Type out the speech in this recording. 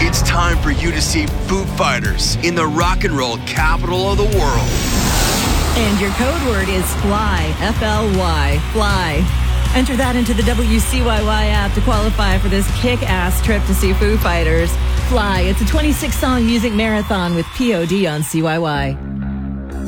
It's time for you to see Foo Fighters in the rock and roll capital of the world. And your code word is FLY, F-L-Y, FLY. Enter that into the WCYY app to qualify for this kick-ass trip to see Foo Fighters. FLY, it's a 26-song music marathon with POD on CYY.